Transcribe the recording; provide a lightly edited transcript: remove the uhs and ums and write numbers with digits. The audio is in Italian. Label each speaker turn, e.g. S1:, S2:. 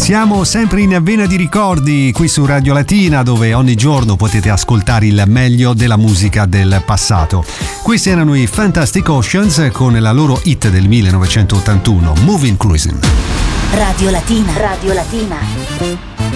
S1: Siamo sempre in vena di ricordi qui su Radio Latina, dove ogni giorno potete ascoltare il meglio della musica del passato. Questi erano i Fantastic Oceans con la loro hit del 1981, Moving Cruising.
S2: Radio Latina. Radio Latina.